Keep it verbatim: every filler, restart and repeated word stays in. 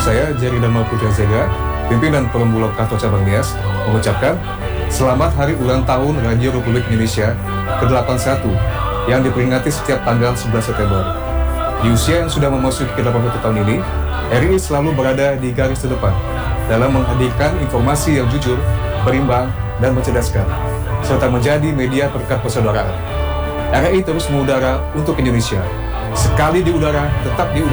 saya Jerry Dharma Putra Zega, pimpinan Forum Bulog Kantor Cabang Nias, mengucapkan selamat Hari Ulang Tahun Radio Republik Indonesia ke delapan puluh satu yang diperingati setiap tanggal sebelas September. Di usia yang sudah memasuki ke delapan puluh satu tahun ini, R I selalu berada di garis terdepan dalam menghadirkan informasi yang jujur, berimbang, dan mencerdaskan, serta menjadi media perekat persaudaraan. R I terus mengudara untuk Indonesia. Sekali di udara, tetap di udara.